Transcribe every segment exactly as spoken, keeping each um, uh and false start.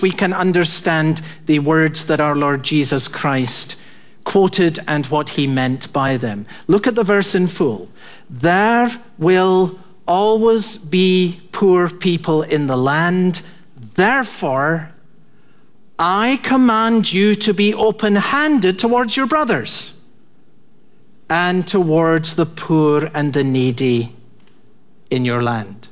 which we can understand the words that our Lord Jesus Christ quoted and what he meant by them. Look at the verse in full. There will always be poor people in the land. Therefore, I command you to be open-handed towards your brothers and towards the poor and the needy in your land.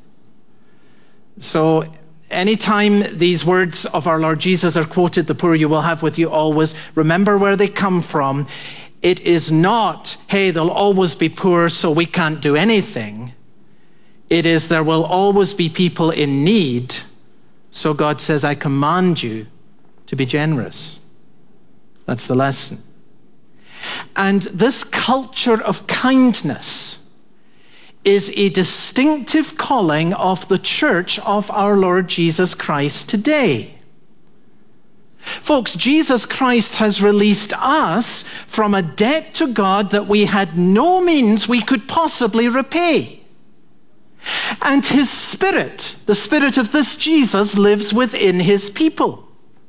So anytime these words of our Lord Jesus are quoted, the poor you will have with you always, remember where they come from. It is not, hey, there'll always be poor, so we can't do anything. It is, there will always be people in need, so God says, I command you to be generous. That's the lesson. And this culture of kindness is a distinctive calling of the church of our Lord Jesus Christ today. Folks, Jesus Christ has released us from a debt to God that we had no means we could possibly repay. And his Spirit, the Spirit of this Jesus, lives within his people.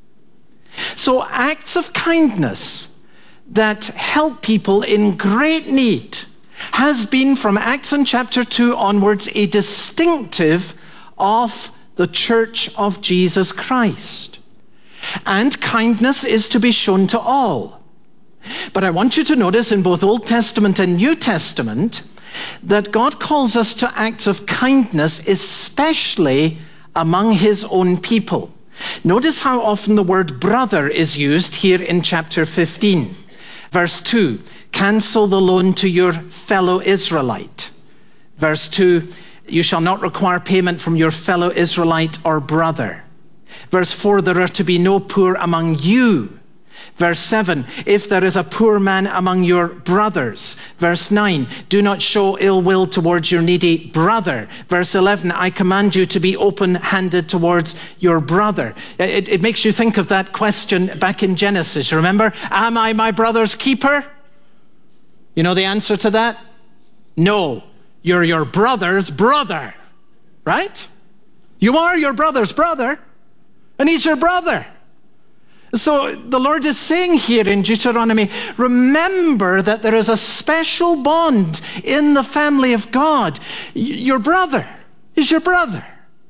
So acts of kindness that help people in great need has been, from Acts in chapter two onwards, a distinctive of the church of Jesus Christ. And kindness is to be shown to all. But I want you to notice in both Old Testament and New Testament that God calls us to acts of kindness, especially among his own people. Notice how often the word brother is used here in chapter fifteen. Verse two, cancel the loan to your fellow Israelite. Verse two, you shall not require payment from your fellow Israelite or brother. Verse four, there are to be no poor among you. Verse seven, if there is a poor man among your brothers. Verse nine, do not show ill will towards your needy brother. Verse eleven, I command you to be open-handed towards your brother. It, it makes you think of that question back in Genesis. You remember, am I my brother's keeper? You know the answer to that? No, you're your brother's brother, right? You are your brother's brother, and he's your brother. So the Lord is saying here in Deuteronomy, remember that there is a special bond in the family of God. Your brother is your brother.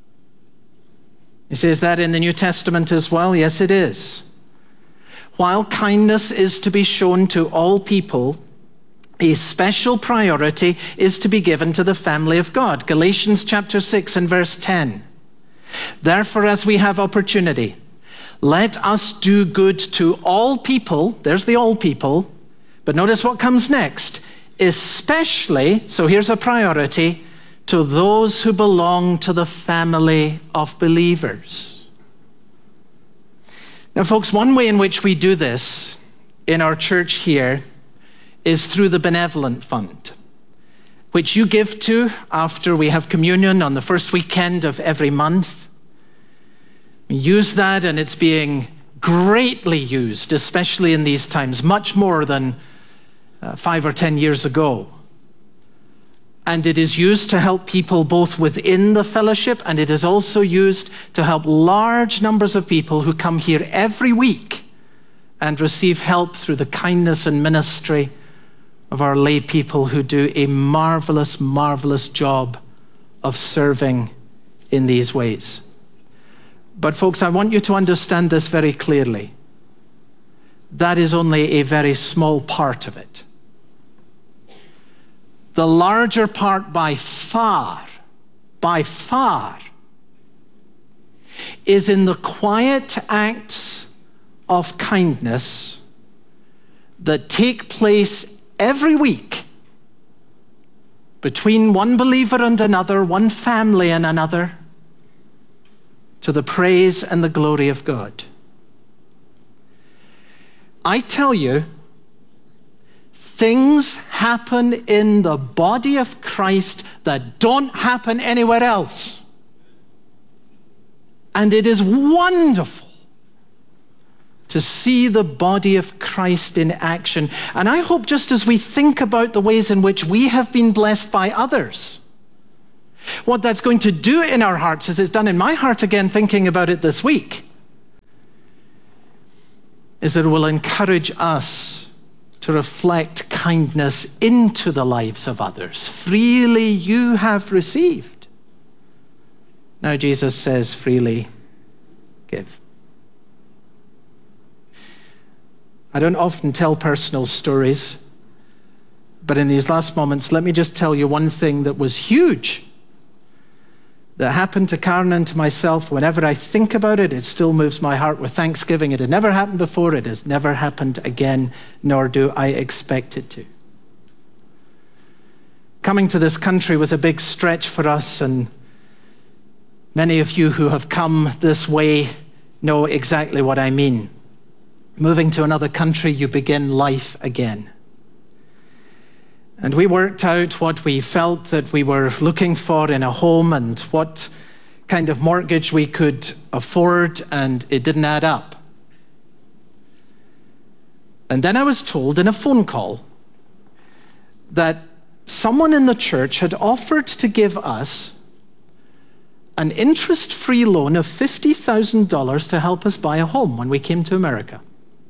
He says that in the New Testament as well. Yes, it is. While kindness is to be shown to all people, a special priority is to be given to the family of God. Galatians chapter six and verse ten. Therefore, as we have opportunity, let us do good to all people. There's the all people. But notice what comes next. Especially, so here's a priority, to those who belong to the family of believers. Now, folks, one way in which we do this in our church here is through the Benevolent Fund, which you give to after we have communion on the first weekend of every month. We use that, and it's being greatly used, especially in these times, much more than uh, five or ten years ago. And it is used to help people both within the fellowship, and it is also used to help large numbers of people who come here every week and receive help through the kindness and ministry of our lay people who do a marvelous, marvelous job of serving in these ways. But folks, I want you to understand this very clearly. That is only a very small part of it. The larger part by far, by far, is in the quiet acts of kindness that take place every week between one believer and another, one family and another, to the praise and the glory of God. I tell you, things happen in the body of Christ that don't happen anywhere else. And it is wonderful to see the body of Christ in action. And I hope, just as we think about the ways in which we have been blessed by others, what that's going to do in our hearts, as it's done in my heart again thinking about it this week, is that it will encourage us to reflect kindness into the lives of others. Freely you have received. Now Jesus says, freely give. I don't often tell personal stories, but in these last moments, let me just tell you one thing that was huge that happened to Karen and to myself. Whenever I think about it, it still moves my heart with thanksgiving. It had never happened before. It has never happened again, nor do I expect it to. Coming to this country was a big stretch for us, and many of you who have come this way know exactly what I mean. Moving to another country, you begin life again. And we worked out what we felt that we were looking for in a home and what kind of mortgage we could afford, and it didn't add up. And then I was told in a phone call that someone in the church had offered to give us an interest-free loan of fifty thousand dollars to help us buy a home when we came to America.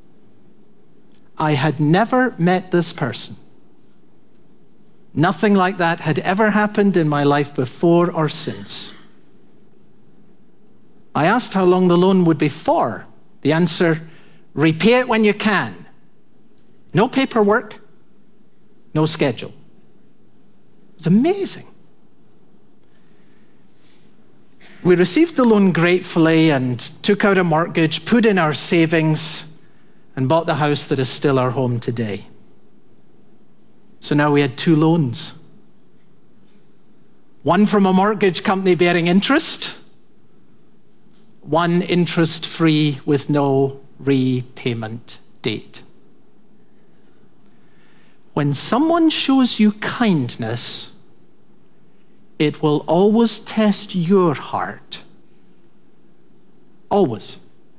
I had never met this person. Nothing like that had ever happened in my life before or since. I asked how long the loan would be for. The answer, repay it when you can. No paperwork, no schedule. It was amazing. We received the loan gratefully and took out a mortgage, put in our savings, and bought the house that is still our home today. So now we had two loans. One from a mortgage company bearing interest, one interest-free with no repayment date. When someone shows you kindness, it will always test your heart. Always.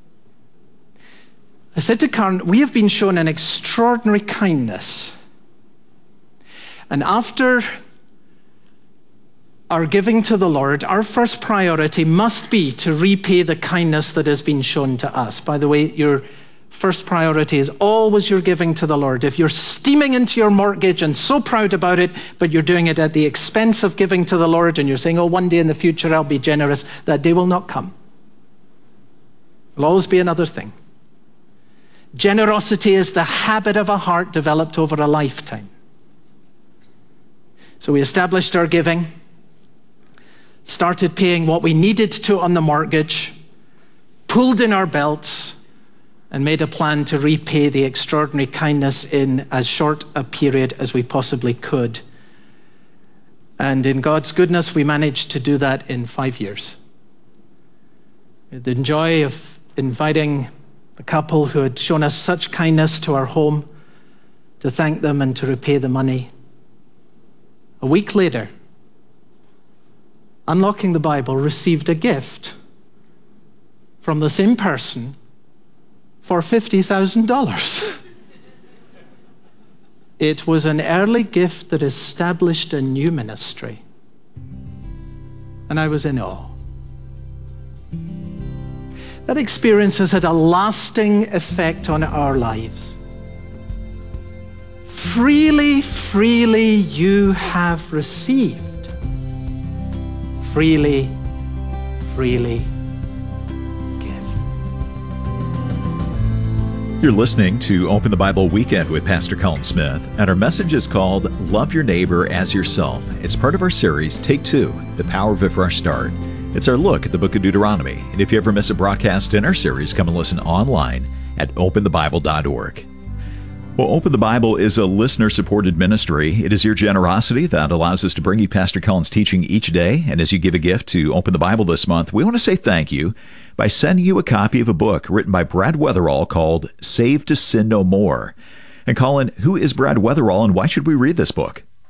I said to Karen, we have been shown an extraordinary kindness. And after our giving to the Lord, our first priority must be to repay the kindness that has been shown to us. By the way, your first priority is always your giving to the Lord. If you're steaming into your mortgage and so proud about it, but you're doing it at the expense of giving to the Lord, and you're saying, oh, one day in the future I'll be generous, that day will not come. It'll always be another thing. Generosity is the habit of a heart developed over a lifetime. So we established our giving, started paying what we needed to on the mortgage, pulled in our belts, and made a plan to repay the extraordinary kindness in as short a period as we possibly could. And in God's goodness, we managed to do that in five years. We had the joy of inviting the couple who had shown us such kindness to our home to thank them and to repay the money. A week later, Unlocking the Bible received a gift from the same person for fifty thousand dollars. It was an early gift that established a new ministry. And I was in awe. That experience has had a lasting effect on our lives. Freely, freely you have received. Freely, freely give. You're listening to Open the Bible Weekend with Pastor Colin Smith, and our message is called Love Your Neighbor as Yourself. It's part of our series, Take Two, The Power of a Fresh Start. It's our look at the book of Deuteronomy. And if you ever miss a broadcast in our series, come and listen online at open the bible dot org. Well, Open the Bible is a listener-supported ministry. It is your generosity that allows us to bring you Pastor Colin's teaching each day. And as you give a gift to Open the Bible this month, we want to say thank you by sending you a copy of a book written by Brad Weatherall called Saved to Sin No More. And Colin, who is Brad Weatherall, and why should we read this book?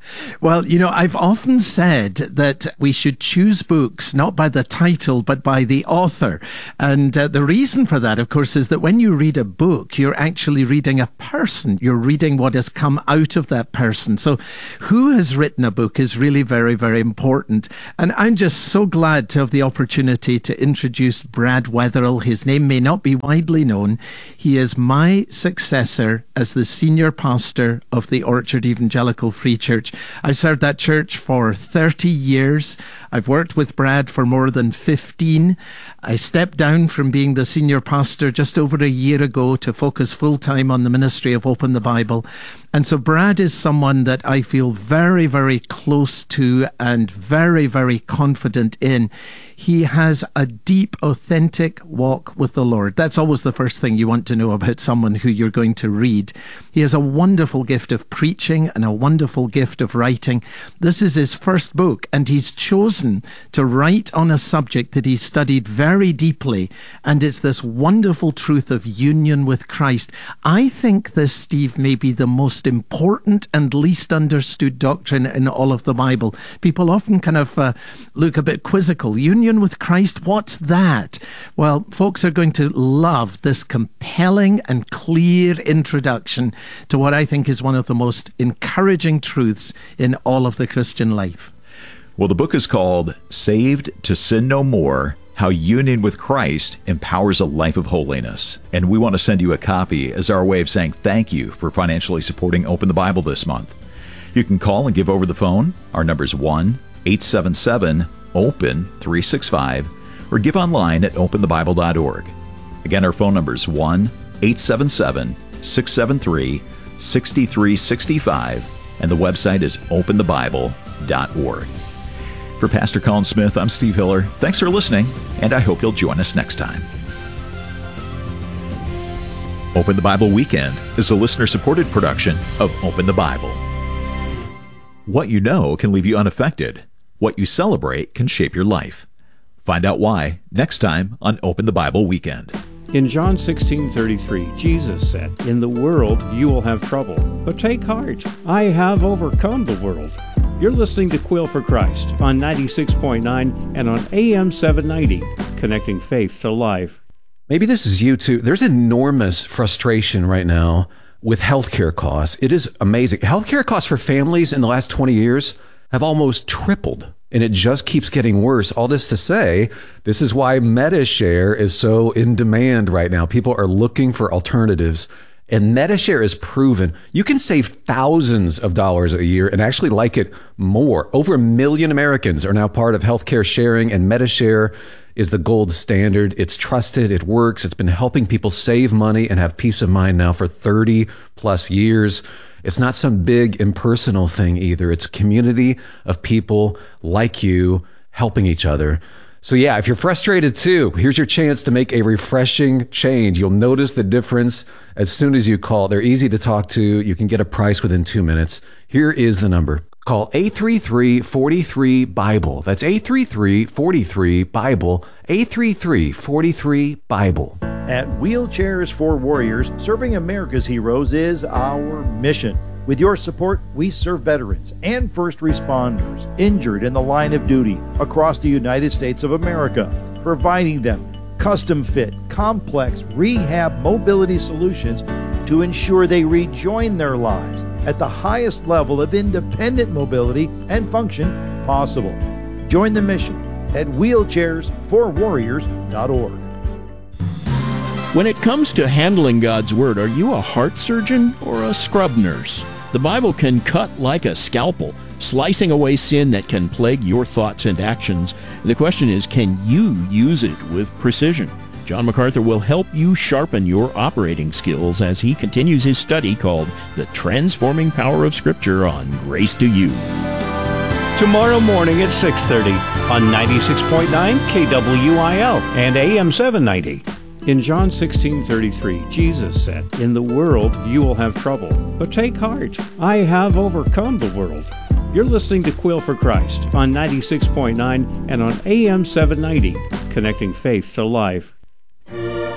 Well, you know, I've often said that we should choose books not by the title, but by the author. And uh, the reason for that, of course, is that when you read a book, you're actually reading a person. You're reading what has come out of that person. So who has written a book is really very, very important. And I'm just so glad to have the opportunity to introduce Brad Wetherill. His name may not be widely known. He is my successor as the senior pastor of the Orchard Evangelical Free Church. I've served that church for thirty years. I've worked with Brad for more than fifteen. I stepped down from being the senior pastor just over a year ago to focus full-time on the ministry of Open the Bible. And so Brad is someone that I feel very, very close to and very, very confident in. He has a deep, authentic walk with the Lord. That's always the first thing you want to know about someone who you're going to read. He has a wonderful gift of preaching and a wonderful gift of writing. This is his first book, and he's chosen to write on a subject that he studied very deeply, and it's this wonderful truth of union with Christ. I think this, Steve, may be the most important and least understood doctrine in all of the Bible. People often kind of uh, look a bit quizzical. Union with Christ, what's that? Well, folks are going to love this compelling and clear introduction to what I think is one of the most encouraging truths in all of the Christian life. Well, the book is called Saved to Sin No More: How Union with Christ Empowers a Life of Holiness. And we want to send you a copy as our way of saying thank you for financially supporting Open the Bible this month. You can call and give over the phone. Our number is one eight seven seven open three six five, or give online at open the bible dot org. Again, our phone number is one eight seven seven six seven three six three six five, and the website is open the bible dot org. For Pastor Colin Smith, I'm Steve Hiller. Thanks for listening, and I hope you'll join us next time. Open the Bible Weekend is a listener-supported production of Open the Bible. What you know can leave you unaffected. What you celebrate can shape your life. Find out why next time on Open the Bible Weekend. In John sixteen thirty-three, Jesus said, "In the world you will have trouble, but take heart. I have overcome the world." You're listening to Quill for Christ on ninety-six point nine and on A M seven ninety, connecting faith to life. Maybe this is you too. There's enormous frustration right now with healthcare costs. It is amazing. Healthcare costs for families in the last twenty years have almost tripled, and it just keeps getting worse. All this to say, this is why MediShare is so in demand right now. People are looking for alternatives, and MediShare is proven you can save thousands of dollars a year and actually like it more. Over a million Americans are now part of healthcare sharing, and MediShare is the gold standard. It's trusted, it works, it's been helping people save money and have peace of mind now for thirty plus years. It's not some big impersonal thing either. It's a community of people like you helping each other. So yeah, if you're frustrated too, here's your chance to make a refreshing change. You'll notice the difference as soon as you call. They're easy to talk to. You can get a price within two minutes. Here is the number. Call eight three three, four three, BIBLE. That's eight three three, four three, BIBLE. eight three three, four three, BIBLE. At Wheelchairs for Warriors, serving America's heroes is our mission. With your support, we serve veterans and first responders injured in the line of duty across the United States of America, providing them custom-fit, complex rehab mobility solutions to ensure they rejoin their lives at the highest level of independent mobility and function possible. Join the mission at wheelchairs for warriors dot org. When it comes to handling God's Word, are you a heart surgeon or a scrub nurse? The Bible can cut like a scalpel, slicing away sin that can plague your thoughts and actions. The question is, can you use it with precision? John MacArthur will help you sharpen your operating skills as he continues his study called The Transforming Power of Scripture on Grace to You. Tomorrow morning at six thirty on ninety-six point nine K W I L and A M seven ninety. In John sixteen thirty-three, Jesus said, "In the world you will have trouble, but take heart. I have overcome the world." You're listening to Quill for Christ on ninety-six point nine and on A M seven ninety, connecting faith to life.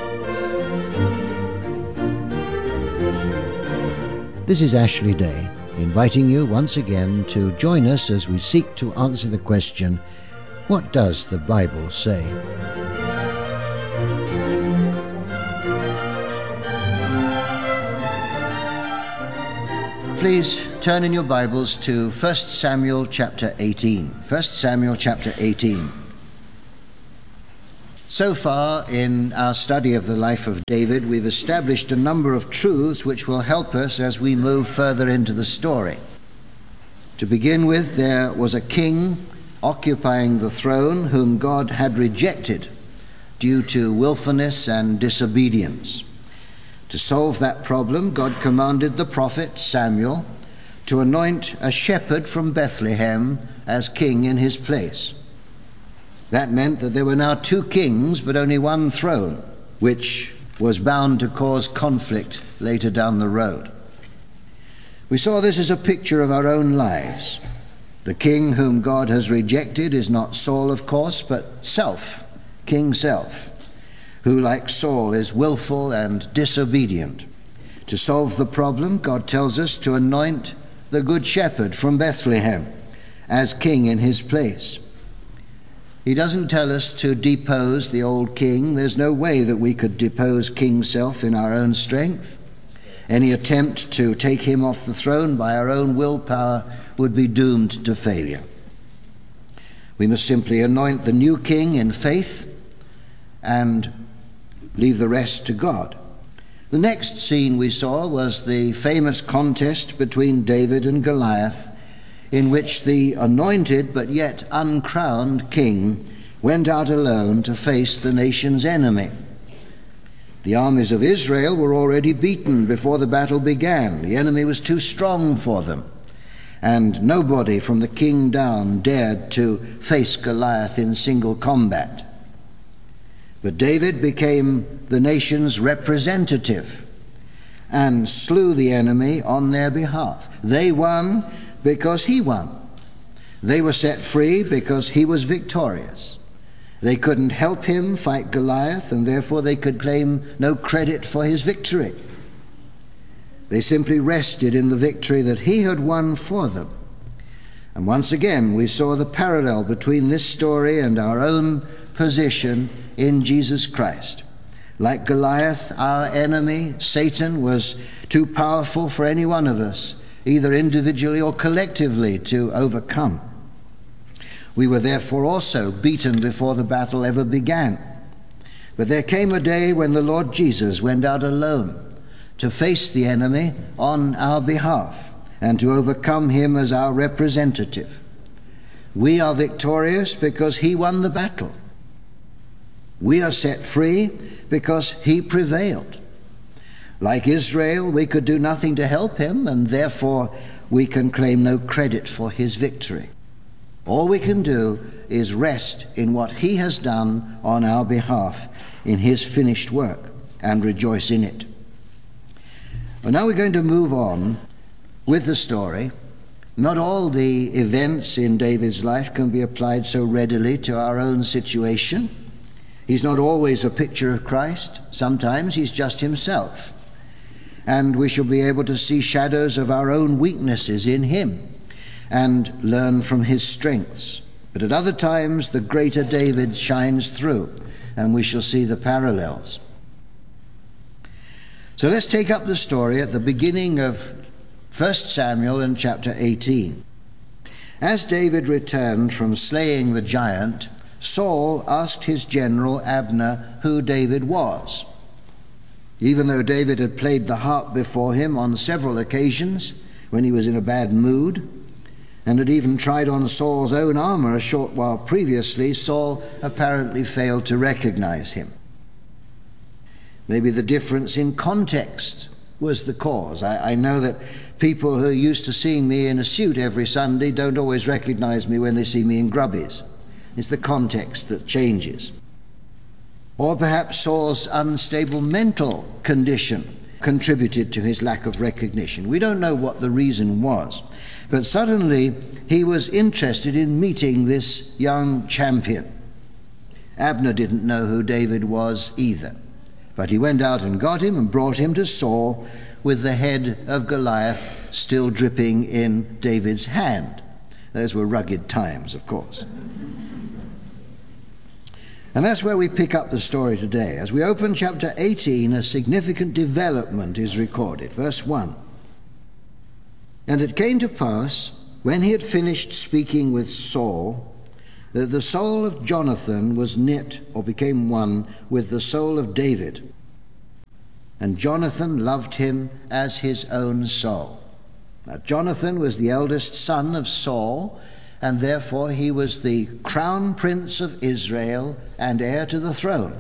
This is Ashley Day. inviting you once again to join us as we seek to answer the question, what does the Bible say? Please turn in your Bibles to First Samuel chapter eighteen. First Samuel chapter eighteen. So far in our study of the life of David, we've established a number of truths which will help us as we move further into the story. To begin with, there was a king occupying the throne whom God had rejected due to willfulness and disobedience. To solve that problem, God commanded the prophet Samuel to anoint a shepherd from Bethlehem as king in his place. That meant that there were now two kings, but only one throne, which was bound to cause conflict later down the road. We saw this as a picture of our own lives. The king whom God has rejected is not Saul, of course, but self, King Self, who, like Saul, is willful and disobedient. To solve the problem, God tells us to anoint the good shepherd from Bethlehem as king in his place. He doesn't tell us to depose the old king. There's no way that we could depose King Self in our own strength. Any attempt to take him off the throne by our own willpower would be doomed to failure. We must simply anoint the new king in faith and leave the rest to God. The next scene we saw was the famous contest between David and Goliath, in which the anointed but yet uncrowned king went out alone to face the nation's enemy. The armies of Israel were already beaten before the battle began. The enemy was too strong for them, and nobody from the king down dared to face Goliath in single combat. But David became the nation's representative and slew the enemy on their behalf. They won because he won. They were set free because he was victorious. They couldn't help him fight Goliath, and therefore they could claim no credit for his victory. They simply rested in the victory that he had won for them. And once again, we saw the parallel between this story and our own position in Jesus Christ. Like Goliath, our enemy, Satan, was too powerful for any one of us, either individually or collectively, to overcome. We were therefore also beaten before the battle ever began. But there came a day when the Lord Jesus went out alone to face the enemy on our behalf and to overcome him as our representative. We are victorious because he won the battle. We are set free because he prevailed. Like Israel, we could do nothing to help him, and therefore we can claim no credit for his victory. All we can do is rest in what he has done on our behalf in his finished work and rejoice in it. Well, now we're going to move on with the story. Not all the events in David's life can be applied so readily to our own situation. He's not always a picture of Christ. Sometimes he's just himself. And we shall be able to see shadows of our own weaknesses in him and learn from his strengths. But at other times, the greater David shines through, and we shall see the parallels. So let's take up the story at the beginning of First Samuel in chapter eighteen. As David returned from slaying the giant, Saul asked his general Abner who David was. Even though David had played the harp before him on several occasions when he was in a bad mood, and had even tried on Saul's own armor a short while previously, Saul apparently failed to recognize him. Maybe the difference in context was the cause. I, I know that people who are used to seeing me in a suit every Sunday don't always recognize me when they see me in grubbies. It's the context that changes. Or perhaps Saul's unstable mental condition contributed to his lack of recognition. We don't know what the reason was, but suddenly he was interested in meeting this young champion. Abner didn't know who David was either, But he went out and got him and brought him to Saul with the head of Goliath still dripping in David's hand. Those were rugged times, of course. And that's where we pick up the story today. As we open chapter eighteen, a significant development is recorded. Verse one. And it came to pass, when he had finished speaking with Saul, that the soul of Jonathan was knit, or became one, with the soul of David. And Jonathan loved him as his own soul. Now, Jonathan was the eldest son of Saul, and therefore he was the crown prince of Israel and heir to the throne.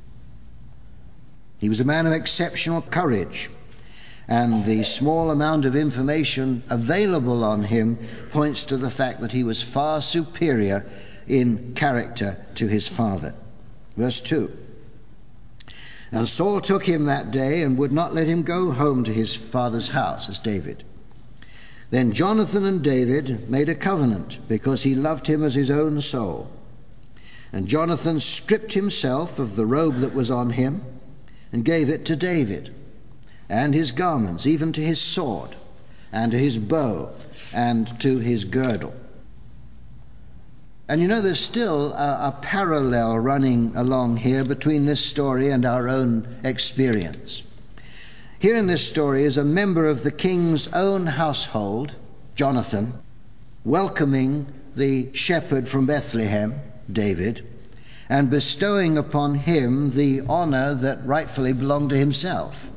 He was a man of exceptional courage, and the small amount of information available on him points to the fact that he was far superior in character to his father. Verse two. And Saul took him that day and would not let him go home to his father's house, as David. Then Jonathan and David made a covenant, because he loved him as his own soul. And Jonathan stripped himself of the robe that was on him and gave it to David, and his garments, even to his sword, and to his bow, and to his girdle. And you know, there's still a, a parallel running along here between this story and our own experience. Here in this story is a member of the king's own household, Jonathan, welcoming the shepherd from Bethlehem, David, and bestowing upon him the honor that rightfully belonged to himself.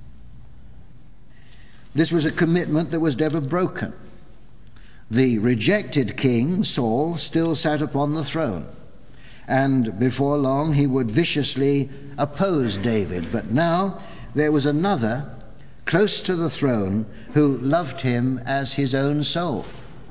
This was a commitment that was never broken. The rejected king, Saul, still sat upon the throne, and before long he would viciously oppose David. But now there was another close to the throne who loved him as his own soul.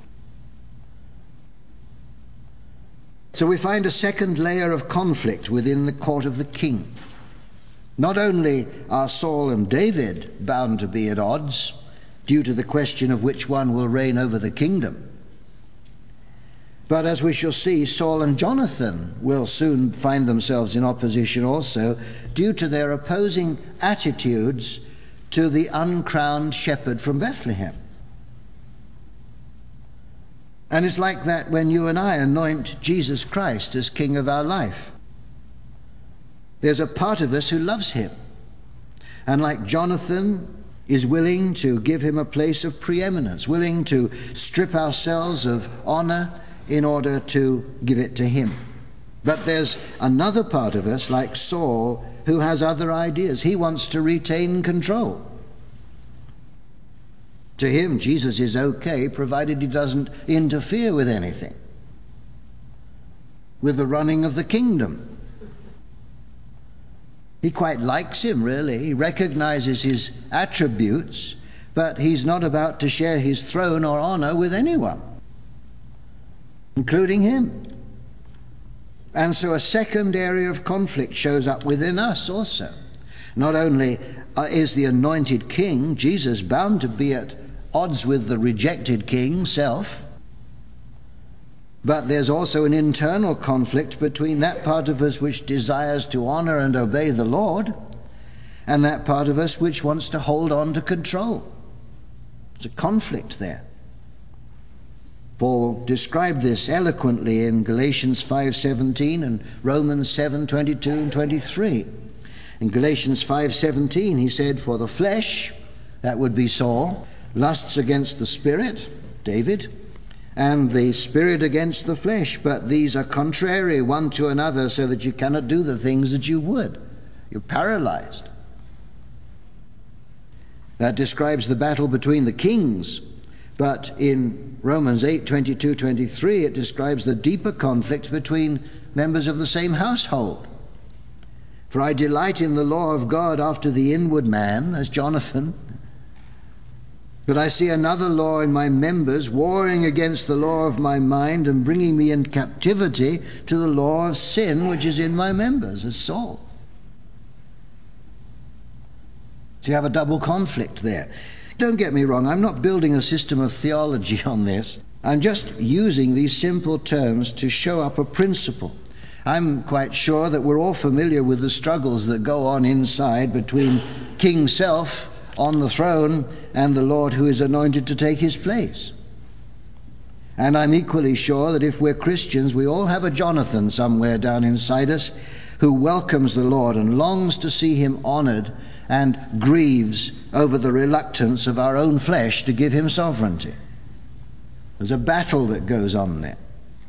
So we find a second layer of conflict within the court of the king. Not only are Saul and David bound to be at odds due to the question of which one will reign over the kingdom, but as we shall see, Saul and Jonathan will soon find themselves in opposition also, due to their opposing attitudes to the uncrowned shepherd from Bethlehem. And it's like that when you and I anoint Jesus Christ as King of our life. There's a part of us who loves him, and like Jonathan is willing to give him a place of preeminence, willing to strip ourselves of honor in order to give it to him. But there's another part of us, like Saul, who has other ideas. He wants to retain control. To him, Jesus is okay, provided he doesn't interfere with anything, with the running of the kingdom. He quite likes him, really. He recognizes his attributes, but he's not about to share his throne or honor with anyone, including him. And so a second area of conflict shows up within us also. Not only is the anointed king, Jesus, bound to be at odds with the rejected king, self, but there's also an internal conflict between that part of us which desires to honor and obey the Lord and that part of us which wants to hold on to control. There's a conflict there. Paul described this eloquently in Galatians five seventeen and Romans seven twenty-two and twenty-three. In Galatians five seventeen he said, "For the flesh," that would be Saul, "lusts against the spirit," David, "and the spirit against the flesh, but these are contrary one to another, so that you cannot do the things that you would." You're paralyzed. That describes the battle between the kings. But in Romans eight twenty-two to twenty-three, it describes the deeper conflict between members of the same household. "For I delight in the law of God after the inward man," as Jonathan, "but I see another law in my members, warring against the law of my mind and bringing me in captivity to the law of sin which is in my members," as Saul. So you have a double conflict there. Don't get me wrong, I'm not building a system of theology on this. I'm just using these simple terms to show up a principle. I'm quite sure that we're all familiar with the struggles that go on inside between King Self on the throne and the Lord who is anointed to take his place. And I'm equally sure that if we're Christians, we all have a Jonathan somewhere down inside us who welcomes the Lord and longs to see him honored and grieves over the reluctance of our own flesh to give him sovereignty. There's a battle that goes on there.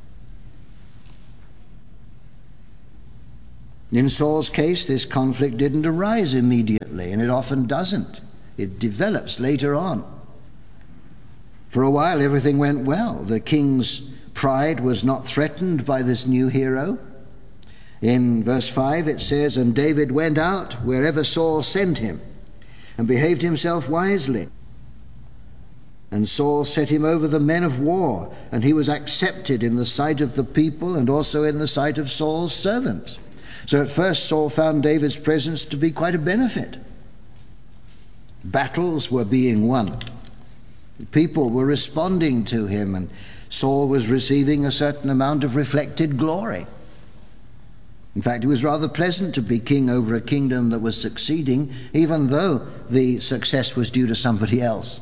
In Saul's case, this conflict didn't arise immediately, and it often doesn't. It develops later on. For a while, everything went well. The king's pride was not threatened by this new hero. In verse five, it says, "And David went out wherever Saul sent him, and behaved himself wisely. And Saul set him over the men of war, and he was accepted in the sight of the people and also in the sight of Saul's servants." So at first Saul found David's presence to be quite a benefit. Battles were being won. People were responding to him, and Saul was receiving a certain amount of reflected glory. In fact, it was rather pleasant to be king over a kingdom that was succeeding, even though the success was due to somebody else.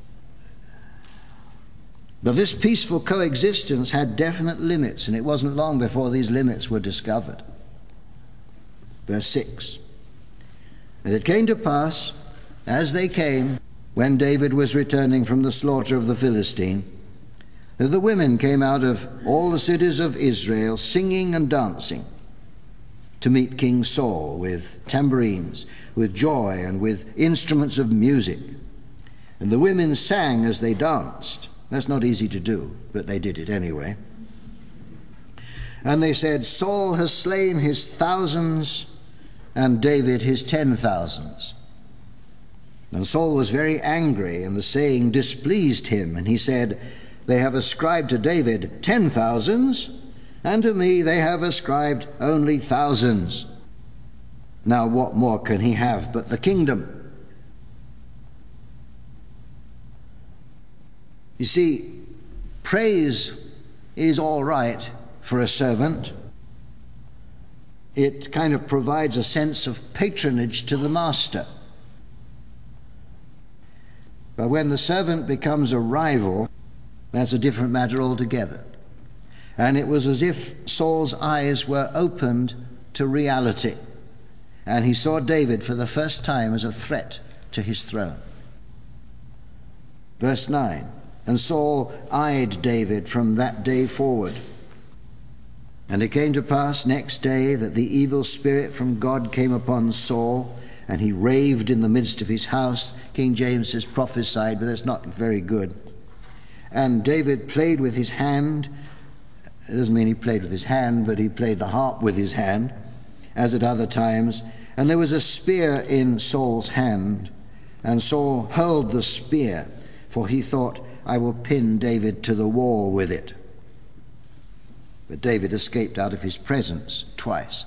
But this peaceful coexistence had definite limits, and it wasn't long before these limits were discovered. Verse six, "And it came to pass, as they came, when David was returning from the slaughter of the Philistine, that the women came out of all the cities of Israel singing and dancing to meet King Saul with tambourines, with joy, and with instruments of music. And the women sang as they danced." That's not easy to do, but they did it anyway. "And they said, Saul has slain his thousands, and David his ten thousands. And Saul was very angry, and the saying displeased him. And he said, They have ascribed to David ten thousands, and to me they have ascribed only thousands. Now what more can he have but the kingdom?" You see, praise is all right for a servant. It kind of provides a sense of patronage to the master. But when the servant becomes a rival, that's a different matter altogether. And it was as if Saul's eyes were opened to reality, and he saw David for the first time as a threat to his throne. Verse nine, "And Saul eyed David from that day forward. And it came to pass next day that the evil spirit from God came upon Saul, and he raved in the midst of his house." King James says prophesied, but that's not very good. "And David played with his hand." It doesn't mean he played with his hand, but he played the harp with his hand, as at other times. "And there was a spear in Saul's hand, and Saul hurled the spear, for he thought, I will pin David to the wall with it. But David escaped out of his presence twice."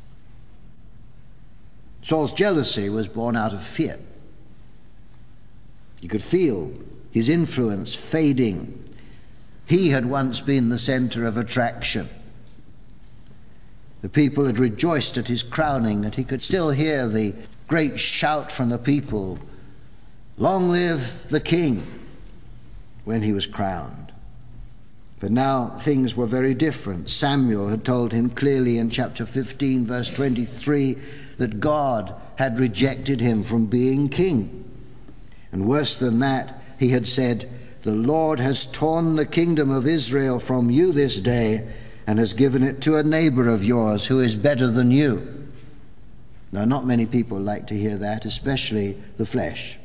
Saul's jealousy was born out of fear. You could feel his influence fading. He had once been the center of attraction. The people had rejoiced at his crowning, and he could still hear the great shout from the people, "Long live the king," when he was crowned. But now things were very different. Samuel had told him clearly in chapter fifteen, verse twenty-three, that God had rejected him from being king. And worse than that, he had said, "The Lord has torn the kingdom of Israel from you this day and has given it to a neighbor of yours who is better than you." Now, not many people like to hear that, especially the flesh.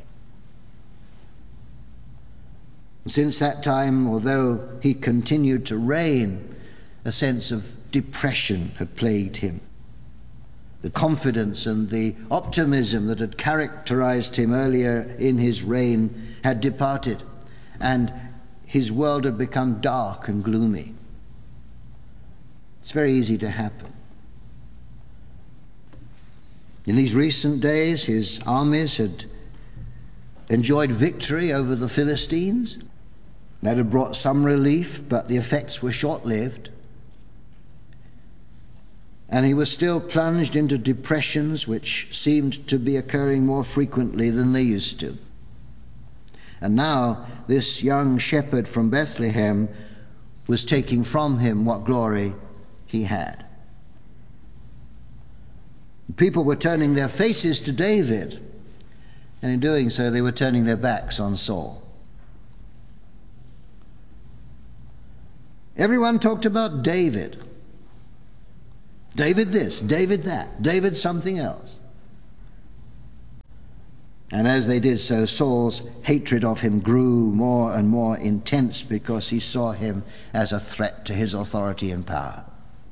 Since that time, although he continued to reign, a sense of depression had plagued him. The confidence and the optimism that had characterized him earlier in his reign had departed, and his world had become dark and gloomy. It's very easy to happen. In these recent days, his armies had enjoyed victory over the Philistines. That had brought some relief, but the effects were short-lived. And he was still plunged into depressions which seemed to be occurring more frequently than they used to. And now this young shepherd from Bethlehem was taking from him what glory he had. People were turning their faces to David, and in doing so they were turning their backs on Saul. Everyone talked about David. David this, David that, David something else. And as they did so, Saul's hatred of him grew more and more intense because he saw him as a threat to his authority and power.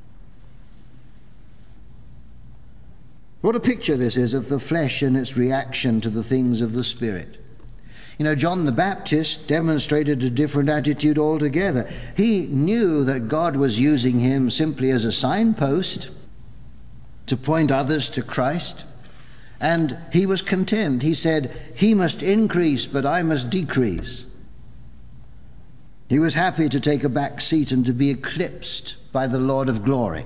What a picture this is of the flesh and its reaction to the things of the Spirit. You know, John the Baptist demonstrated a different attitude altogether. He knew that God was using him simply as a signpost to point others to Christ, and he was content. He said, "He must increase, but I must decrease." He was happy to take a back seat and to be eclipsed by the Lord of glory.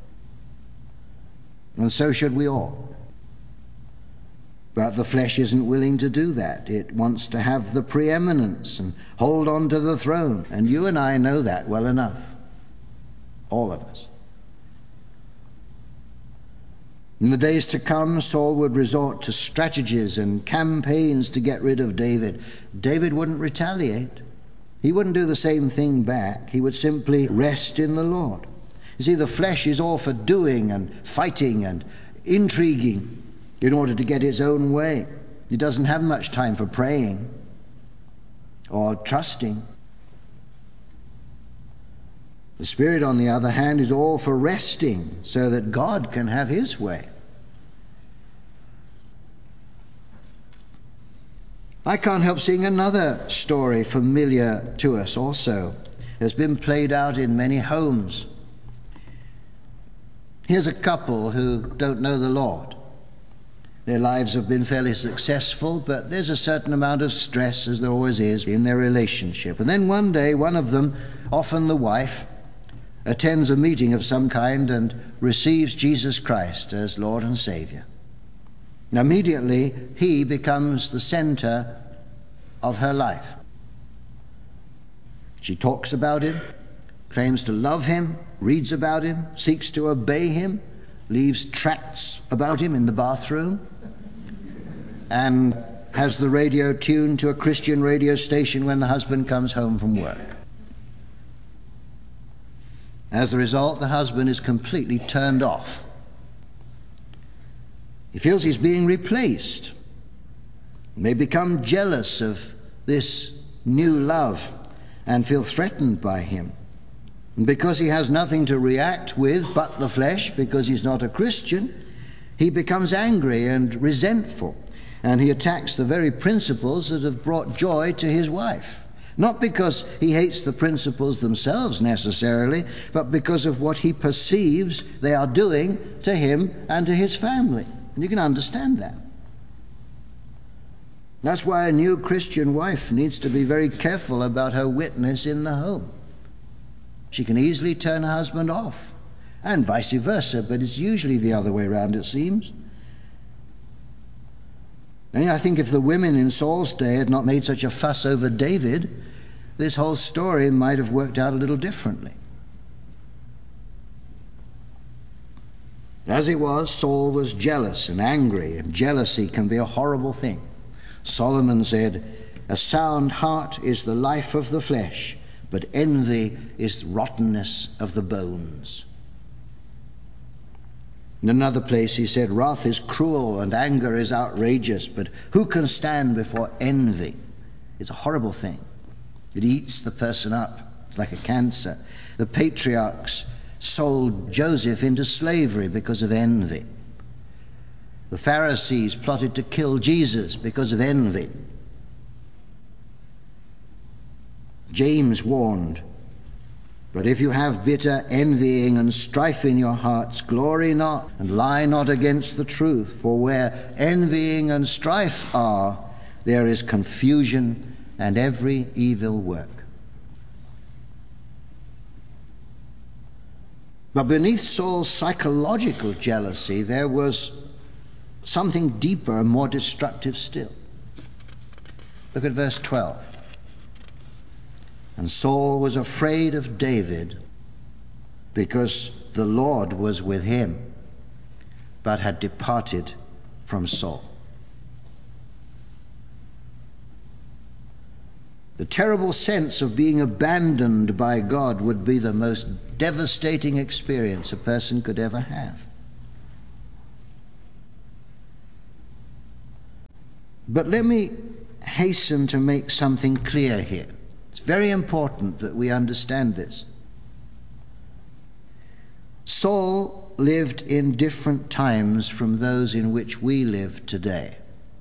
And so should we all. But the flesh isn't willing to do that. It wants to have the preeminence and hold on to the throne. And you and I know that well enough. All of us. In the days to come, Saul would resort to strategies and campaigns to get rid of David. David wouldn't retaliate. He wouldn't do the same thing back. He would simply rest in the Lord. You see, the flesh is all for doing and fighting and intriguing in order to get its own way. It doesn't have much time for praying or trusting. The Spirit, on the other hand, is all for resting so that God can have his way. I can't help seeing another story familiar to us also. It has been played out in many homes. Here's a couple who don't know the Lord. Their lives have been fairly successful, but there's a certain amount of stress, as there always is, in their relationship. And then one day, one of them, often the wife, attends a meeting of some kind and receives Jesus Christ as Lord and Savior. And immediately, he becomes the center of her life. She talks about him, claims to love him, reads about him, seeks to obey him, leaves tracts about him in the bathroom, and has the radio tuned to a Christian radio station when the husband comes home from work. As a result, the husband is completely turned off. He feels he's being replaced, may become jealous of this new love and feel threatened by him. And because he has nothing to react with but the flesh, because he's not a Christian, he becomes angry and resentful, and he attacks the very principles that have brought joy to his wife. Not because he hates the principles themselves necessarily, but because of what he perceives they are doing to him and to his family. And you can understand that. That's why a new Christian wife needs to be very careful about her witness in the home. She can easily turn her husband off, and vice versa, but it's usually the other way around, it seems. And I think if the women in Saul's day had not made such a fuss over David, this whole story might have worked out a little differently. As it was, Saul was jealous and angry, and jealousy can be a horrible thing. Solomon said, "A sound heart is the life of the flesh, but envy is rottenness of the bones." In another place he said, "Wrath is cruel and anger is outrageous, but who can stand before envy?" It's a horrible thing. It eats the person up. It's like a cancer. The patriarchs sold Joseph into slavery because of envy. The Pharisees plotted to kill Jesus because of envy. James warned, "But if you have bitter envying and strife in your hearts, glory not and lie not against the truth. For where envying and strife are, there is confusion and every evil work." But beneath Saul's psychological jealousy, there was something deeper and more destructive still. Look at verse twelve. And Saul was afraid of David because the Lord was with him, but had departed from Saul. The terrible sense of being abandoned by God would be the most devastating experience a person could ever have. But let me hasten to make something clear here. It's very important that we understand this. Saul lived in different times from those in which we live today.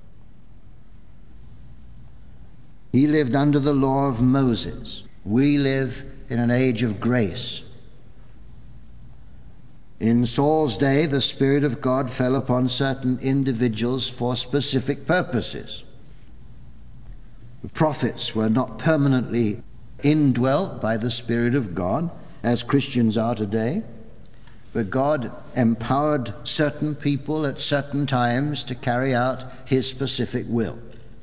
He lived under the law of Moses. We live in an age of grace. In Saul's day, the Spirit of God fell upon certain individuals for specific purposes. The prophets were not permanently indwelt by the Spirit of God, as Christians are today, but God empowered certain people at certain times to carry out His specific will.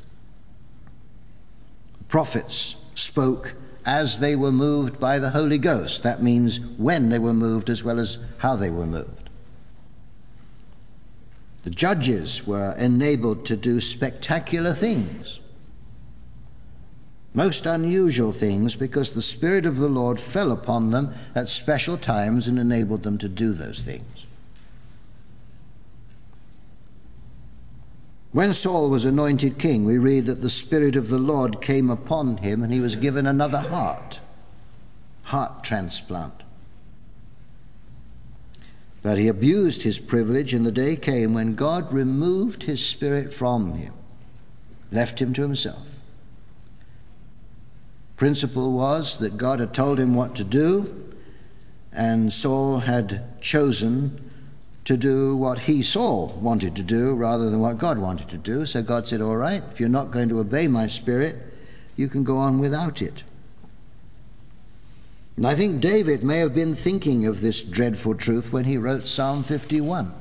Prophets spoke as they were moved by the Holy Ghost. That means when they were moved as well as how they were moved. The judges were enabled to do spectacular things, most unusual things, because the Spirit of the Lord fell upon them at special times and enabled them to do those things. When Saul was anointed king, we read that the Spirit of the Lord came upon him and he was given another heart, heart transplant. But he abused his privilege, and the day came when God removed his spirit from him, left him to himself. Principle was that God had told him what to do, and Saul had chosen to do what he, Saul, wanted to do rather than what God wanted to do. So God said, all right, if you're not going to obey my Spirit, you can go on without it. And I think David may have been thinking of this dreadful truth when he wrote Psalm fifty-one.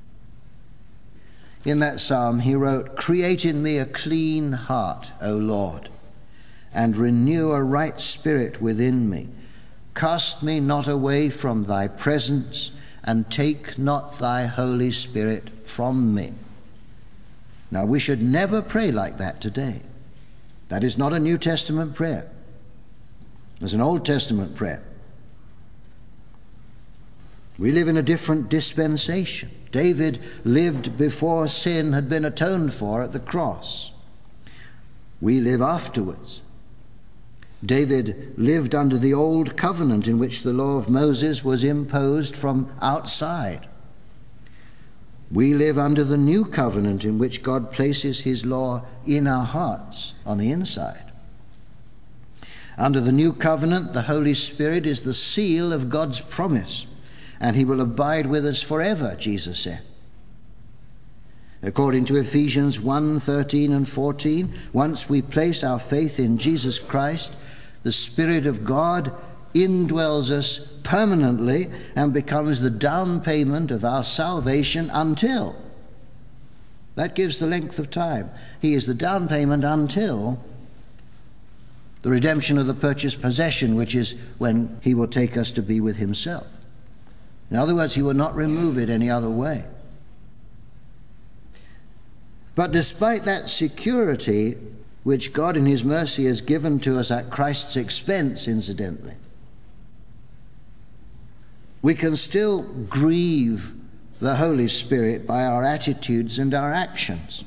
In that psalm he wrote, "Create in me a clean heart, O Lord, and renew a right spirit within me. Cast me not away from thy presence, and take not thy Holy Spirit from me." Now, we should never pray like that today. That is not a New Testament prayer. It's an Old Testament prayer. We live in a different dispensation. David lived before sin had been atoned for at the cross. We live afterwards. David lived under the old covenant in which the law of Moses was imposed from outside. We live under the new covenant in which God places his law in our hearts on the inside. Under the new covenant, the Holy Spirit is the seal of God's promise, and he will abide with us forever, Jesus said. According to Ephesians one, thirteen and fourteen, once we place our faith in Jesus Christ, the Spirit of God indwells us permanently and becomes the down payment of our salvation until. That gives the length of time. He is the down payment until the redemption of the purchased possession, which is when he will take us to be with himself. In other words, he will not remove it any other way. But despite that security, which God in his mercy has given to us at Christ's expense, incidentally, we can still grieve the Holy Spirit by our attitudes and our actions.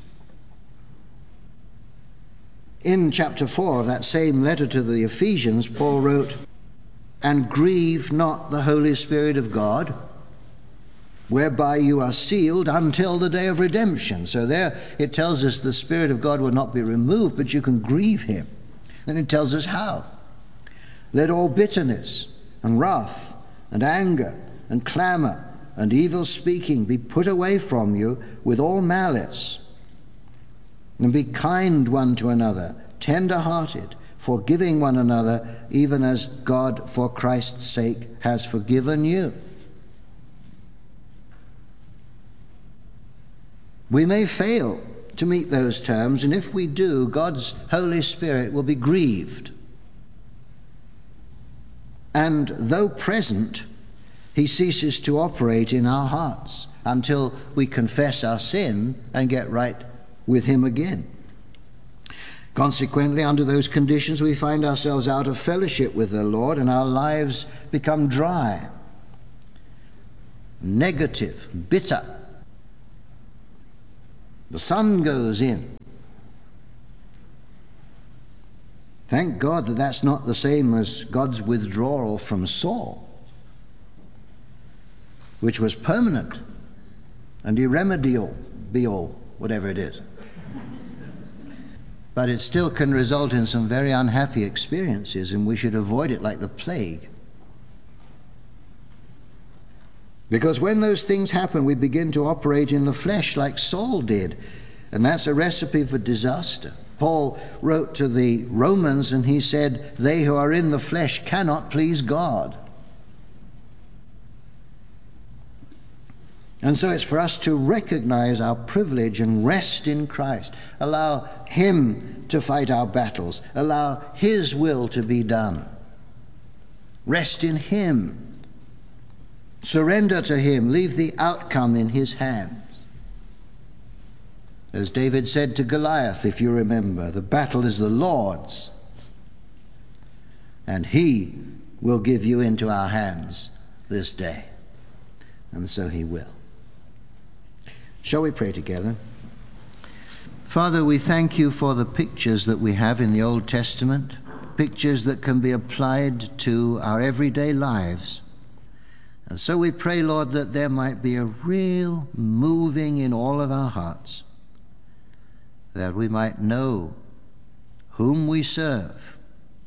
In chapter four of that same letter to the Ephesians, Paul wrote, "And grieve not the Holy Spirit of God, whereby you are sealed until the day of redemption." So there it tells us the Spirit of God will not be removed, but you can grieve him. And it tells us how. "Let all bitterness and wrath and anger and clamor and evil speaking be put away from you with all malice. And be kind one to another, tender-hearted, forgiving one another, even as God for Christ's sake has forgiven you." We may fail to meet those terms, and if we do, God's Holy Spirit will be grieved. And though present, he ceases to operate in our hearts until we confess our sin and get right with him again. Consequently, under those conditions, we find ourselves out of fellowship with the Lord, and our lives become dry, negative, bitter. The sun goes in. Thank God that that's not the same as God's withdrawal from Saul, which was permanent and irremediable, whatever it is. But it still can result in some very unhappy experiences, and we should avoid it like the plague. Because when those things happen, we begin to operate in the flesh like Saul did, and that's a recipe for disaster. Paul wrote to the Romans, and he said, "They who are in the flesh cannot please God." And so it's for us to recognize our privilege and rest in Christ. Allow him to fight our battles. Allow his will to be done. Rest in him. Surrender to him. Leave the outcome in his hands. As David said to Goliath, if you remember, the battle is the Lord's, and he will give you into our hands this day. And so he will. Shall we pray together? Father, we thank you for the pictures that we have in the Old Testament, pictures that can be applied to our everyday lives. And so we pray, Lord, that there might be a real moving in all of our hearts, that we might know whom we serve,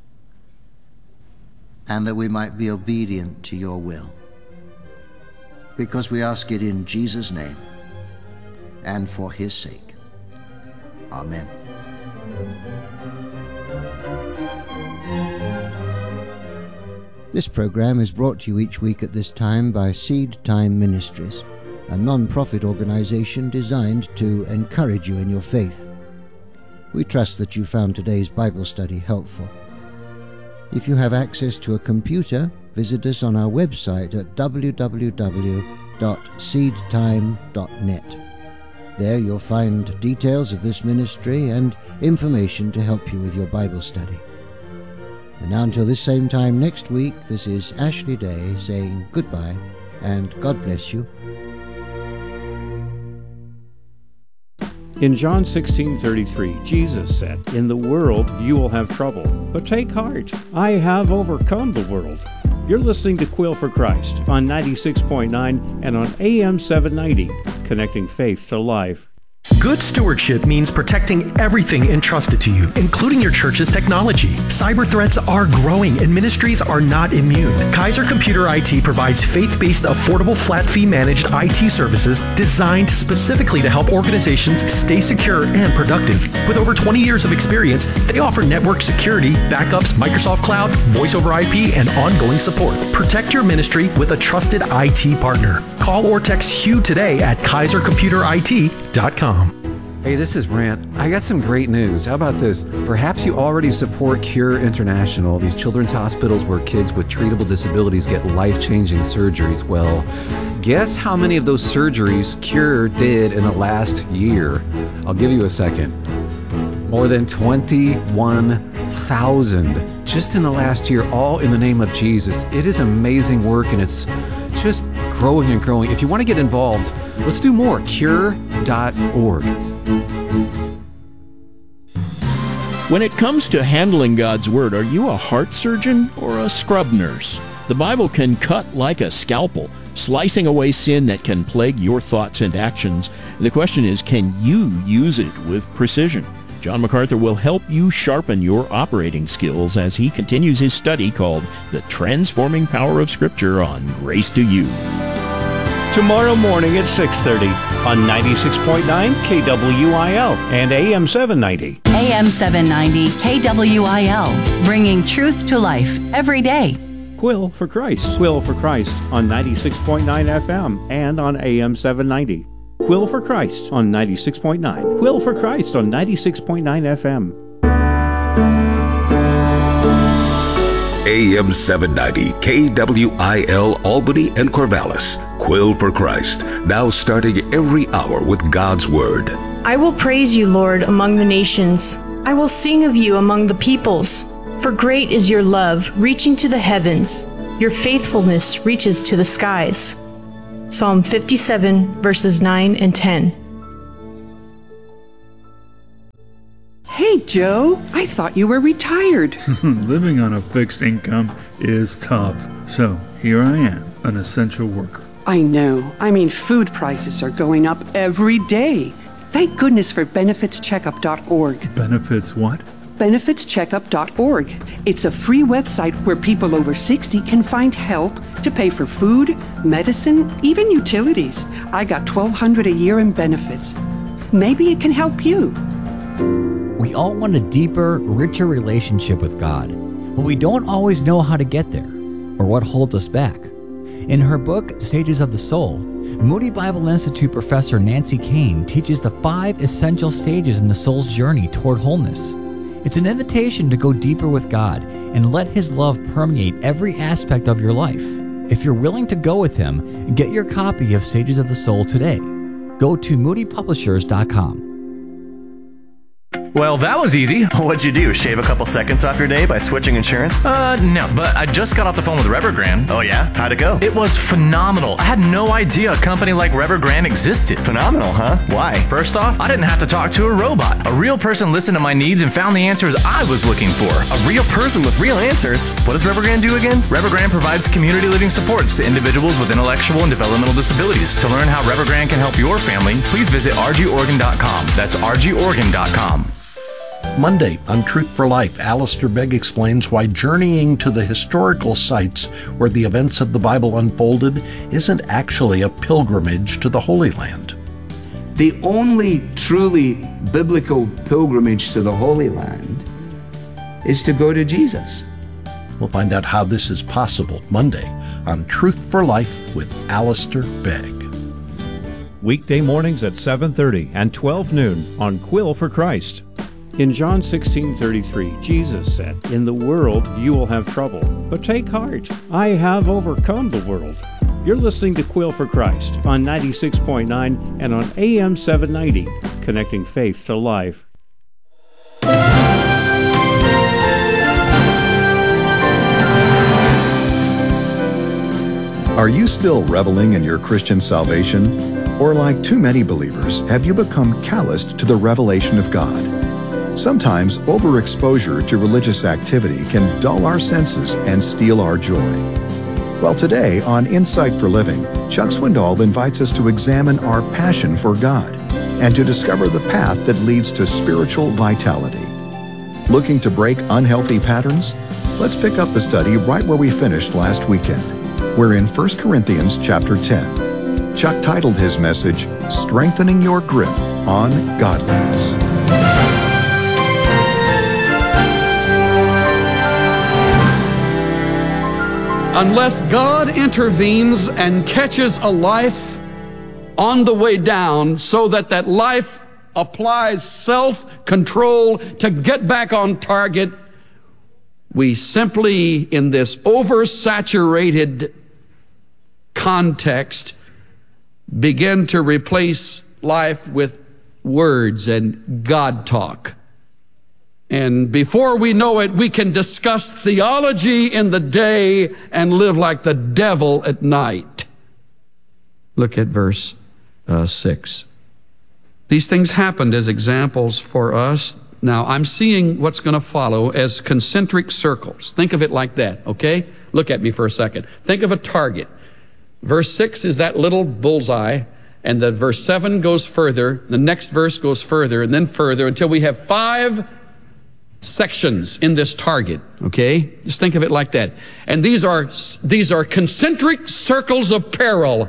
and that we might be obedient to your will. Because we ask it in Jesus' name and for his sake. Amen. This program is brought to you each week at this time by Seed Time Ministries, a non-profit organization designed to encourage you in your faith. We trust that you found today's Bible study helpful. If you have access to a computer, visit us on our website at w w w dot seed time dot net. There you'll find details of this ministry and information to help you with your Bible study. And now until this same time next week, this is Ashley Day saying goodbye and God bless you. In John sixteen thirty-three, Jesus said, "In the world you will have trouble, but take heart, I have overcome the world." You're listening to Quill for Christ on ninety-six point nine and on A M seven ninety, connecting faith to life. Good stewardship means protecting everything entrusted to you, including your church's technology. Cyber threats are growing and ministries are not immune. Kaiser Computer I T provides faith-based, affordable, flat-fee managed I T services designed specifically to help organizations stay secure and productive. With over twenty years of experience, they offer network security, backups, Microsoft Cloud, voice over I P, and ongoing support. Protect your ministry with a trusted I T partner. Call or text Hugh today at kaiser computer I T dot com. Hey, this is Rant. I got some great news. How about this? Perhaps you already support Cure International, these children's hospitals where kids with treatable disabilities get life-changing surgeries. Well, guess how many of those surgeries Cure did in the last year? I'll give you a second. More than twenty-one thousand just in the last year, all in the name of Jesus. It is amazing work, and it's just growing and growing. If you want to get involved, let's do more. cure dot org. When it comes to handling God's Word, are you a heart surgeon or a scrub nurse? The Bible can cut like a scalpel, slicing away sin that can plague your thoughts and actions. The question is, can you use it with precision? John MacArthur will help you sharpen your operating skills as he continues his study called The Transforming Power of Scripture on Grace to You. Tomorrow morning at six thirty on ninety-six point nine K W I L and A M seven ninety. A M seven ninety K W I L, bringing truth to life every day. Quill for Christ. Quill for Christ on ninety-six point nine F M and on A M seven ninety. Quill for Christ on ninety-six point nine. Quill for Christ on ninety-six point nine F M. A M seven ninety, K W I L, Albany and Corvallis. Quill for Christ, now starting every hour with God's Word. I will praise you, Lord, among the nations. I will sing of you among the peoples. For great is your love, reaching to the heavens. Your faithfulness reaches to the skies. Psalm fifty-seven, verses nine and ten. Hey, Joe, I thought you were retired. Living on a fixed income is tough. So here I am, an essential worker. I know. I mean, food prices are going up every day. Thank goodness for benefits checkup dot org. Benefits what? benefits checkup dot org. It's a free website where people over sixty can find help to pay for food, medicine, even utilities. I got twelve hundred dollars a year in benefits. Maybe it can help you. We all want a deeper, richer relationship with God, but we don't always know how to get there or what holds us back. In her book, Stages of the Soul, Moody Bible Institute professor Nancy Kane teaches the five essential stages in the soul's journey toward wholeness. It's an invitation to go deeper with God and let His love permeate every aspect of your life. If you're willing to go with Him, get your copy of Stages of the Soul today. Go to moody publishers dot com. Well, that was easy. What'd you do? Shave a couple seconds off your day by switching insurance? Uh, no, but I just got off the phone with Revergrand. Oh yeah? How'd it go? It was phenomenal. I had no idea a company like Revergrand existed. Phenomenal, huh? Why? First off, I didn't have to talk to a robot. A real person listened to my needs and found the answers I was looking for. A real person with real answers? What does Revergrand do again? Revergrand provides community living supports to individuals with intellectual and developmental disabilities. To learn how Revergrand can help your family, please visit r g organ dot com. That's r g organ dot com. Monday on Truth for Life, Alistair Begg explains why journeying to the historical sites where the events of the Bible unfolded isn't actually a pilgrimage to the Holy Land. The only truly biblical pilgrimage to the Holy Land is to go to Jesus. We'll find out how this is possible Monday on Truth for Life with Alistair Begg. Weekday mornings at seven thirty and twelve noon on Quill for Christ. In John sixteen thirty-three, Jesus said, "In the world you will have trouble, but take heart, I have overcome the world." You're listening to Quill for Christ on ninety-six point nine and on A M seven ninety, connecting faith to life. Are you still reveling in your Christian salvation? Or like too many believers, have you become calloused to the revelation of God? Sometimes overexposure to religious activity can dull our senses and steal our joy. Well, today on Insight for Living, Chuck Swindoll invites us to examine our passion for God and to discover the path that leads to spiritual vitality. Looking to break unhealthy patterns? Let's pick up the study right where we finished last weekend. We're in First Corinthians chapter ten. Chuck titled his message, Strengthening Your Grip on Godliness. Unless God intervenes and catches a life on the way down so that that life applies self-control to get back on target, we simply, in this oversaturated context, begin to replace life with words and God talk. And before we know it, we can discuss theology in the day and live like the devil at night. Look at verse uh, six. These things happened as examples for us. Now, I'm seeing what's going to follow as concentric circles. Think of it like that, okay? Look at me for a second. Think of a target. Verse six is that little bullseye, and the verse seven goes further, the next verse goes further, and then further, until we have five sections in this target, okay? Just think of it like that. And these are, these are concentric circles of peril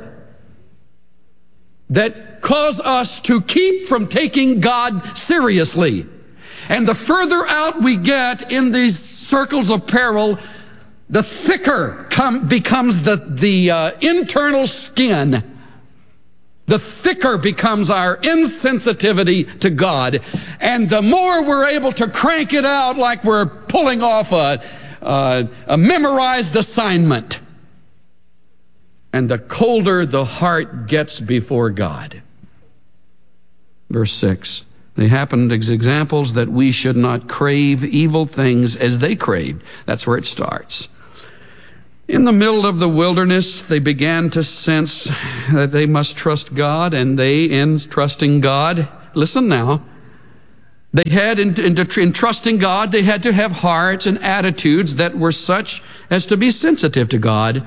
that cause us to keep from taking God seriously. And the further out we get in these circles of peril, the thicker come, becomes the, the uh, internal skin the thicker becomes our insensitivity to God, and the more we're able to crank it out like we're pulling off a, a, a memorized assignment. And the colder the heart gets before God. Verse six, they happened as examples that we should not crave evil things as they craved. That's where it starts. In the middle of the wilderness, they began to sense that they must trust God, and they, in trusting God, listen now, they had, in, in, in trusting God, they had to have hearts and attitudes that were such as to be sensitive to God.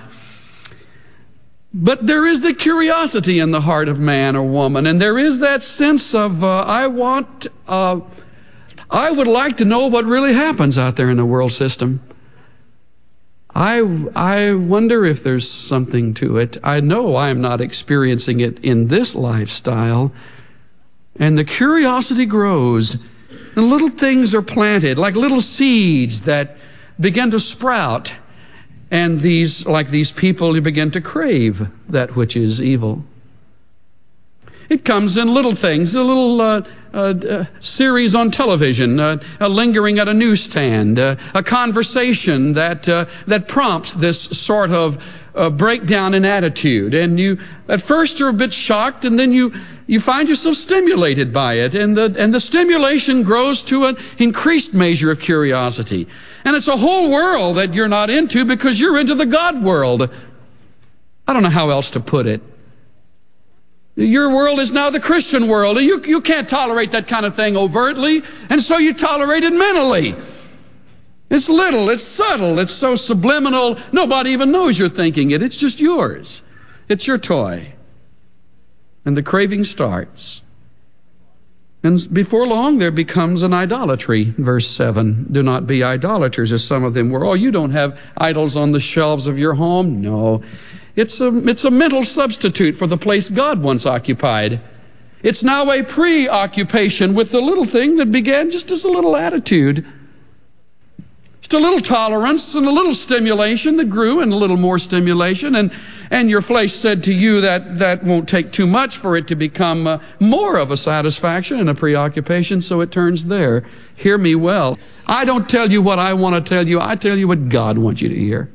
But there is the curiosity in the heart of man or woman, and there is that sense of, uh, I want, uh, I would like to know what really happens out there in the world system. I, I wonder if there's something to it. I know I'm not experiencing it in this lifestyle. And the curiosity grows, and little things are planted, like little seeds that begin to sprout. And these, like these people, you begin to crave that which is evil. It comes in little things, a little uh, uh, uh, series on television, uh, a lingering at a newsstand, uh, a conversation that uh, that prompts this sort of uh, breakdown in attitude. And you, at first, you're a bit shocked, and then you you find yourself stimulated by it, and the and the stimulation grows to an increased measure of curiosity. And it's a whole world that you're not into because you're into the God world. I don't know how else to put it. Your world is now the Christian world, and you, you can't tolerate that kind of thing overtly, and so you tolerate it mentally. It's little, it's subtle, it's so subliminal, nobody even knows you're thinking it. It's just yours. It's your toy. And the craving starts. And before long, there becomes an idolatry. Verse seven, do not be idolaters, as some of them were. Oh, you don't have idols on the shelves of your home? No. It's a, it's a mental substitute for the place God once occupied. It's now a preoccupation with the little thing that began just as a little attitude. Just a little tolerance and a little stimulation that grew, and a little more stimulation. And, and your flesh said to you that that won't take too much for it to become uh, more of a satisfaction and a preoccupation, so it turns there. Hear me well. I don't tell you what I want to tell you. I tell you what God wants you to hear.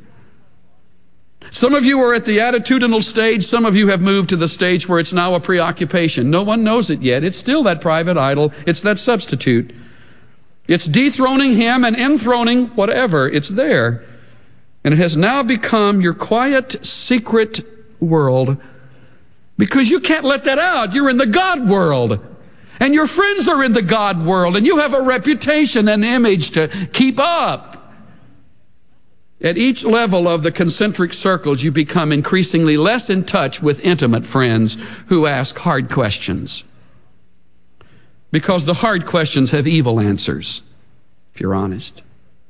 Some of you are at the attitudinal stage. Some of you have moved to the stage where it's now a preoccupation. No one knows it yet. It's still that private idol. It's that substitute. It's dethroning him and enthroning whatever. It's there. And it has now become your quiet, secret world, because you can't let that out. You're in the God world. And your friends are in the God world. And you have a reputation and image to keep up. At each level of the concentric circles, you become increasingly less in touch with intimate friends who ask hard questions. Because the hard questions have evil answers, if you're honest.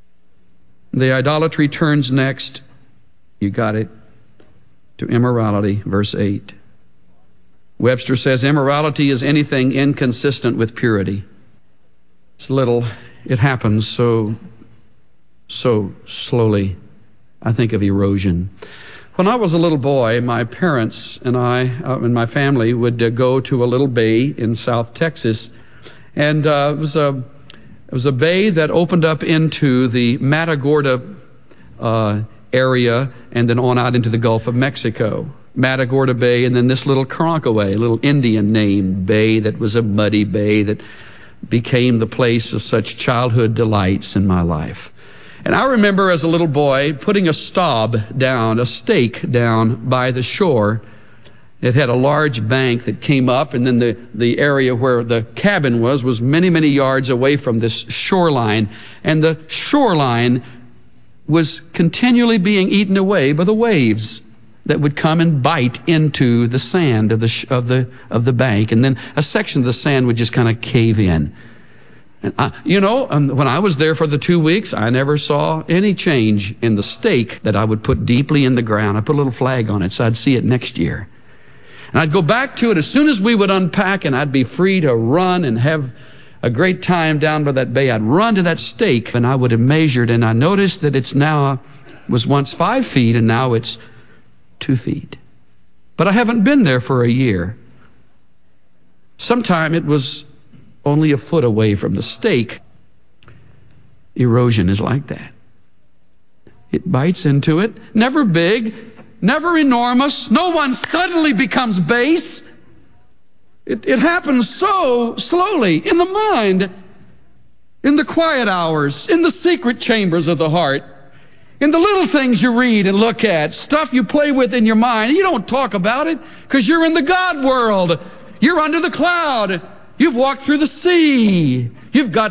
The idolatry turns next, you got it, to immorality, verse eight. Webster says immorality is anything inconsistent with purity. It's little, it happens so so slowly. I think of erosion. When I was a little boy, my parents and I uh, and my family would uh, go to a little bay in South Texas, and uh, it was a it was a bay that opened up into the Matagorda uh, area, and then on out into the Gulf of Mexico. Matagorda Bay, and then this little Karankawa, a little Indian named bay that was a muddy bay that became the place of such childhood delights in my life. And I remember as a little boy putting a stob down, a stake down by the shore. It had a large bank that came up, and then the, the area where the cabin was was many, many yards away from this shoreline. And the shoreline was continually being eaten away by the waves that would come and bite into the sand of the, sh- of the, of the bank. And then a section of the sand would just kind of cave in. And I, you know, um, when I was there for the two weeks, I never saw any change in the stake that I would put deeply in the ground. I put a little flag on it so I'd see it next year. And I'd go back to it as soon as we would unpack, and I'd be free to run and have a great time down by that bay. I'd run to that stake, and I would have measured, and I noticed that it's now, was once five feet, and now it's two feet. But I haven't been there for a year. Sometime it was only a foot away from the stake. Erosion is like that. It bites into it, never big, never enormous. No one suddenly becomes base. It, it happens so slowly in the mind, in the quiet hours, in the secret chambers of the heart, in the little things you read and look at, stuff you play with in your mind. You don't talk about it because you're in the God world. You're under the cloud. You've walked through the sea. You've got